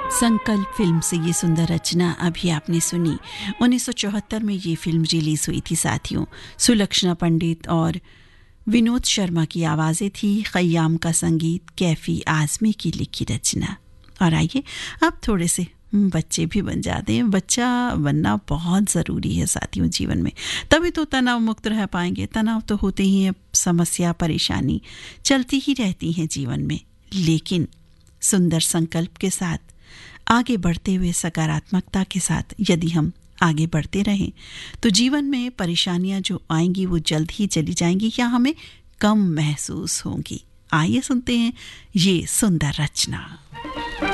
संकल्प फिल्म से ये सुंदर रचना अभी आपने सुनी। 1974 में ये फिल्म रिलीज हुई थी साथियों। सुलक्षणा पंडित और विनोद शर्मा की आवाज़ें थी, खय्याम का संगीत, कैफी आज़मी की लिखी रचना। और आइए अब थोड़े से बच्चे भी बन जाते हैं। बच्चा बनना बहुत ज़रूरी है साथियों जीवन में, तभी तो तनाव मुक्त रह पाएंगे। तनाव तो होते ही हैं, समस्या परेशानी चलती ही रहती हैं जीवन में, लेकिन सुंदर संकल्प के साथ आगे बढ़ते हुए सकारात्मकता के साथ यदि हम आगे बढ़ते रहें तो जीवन में परेशानियां जो आएंगी वो जल्द ही चली जाएंगी या हमें कम महसूस होंगी। आइए सुनते हैं ये सुंदर रचना।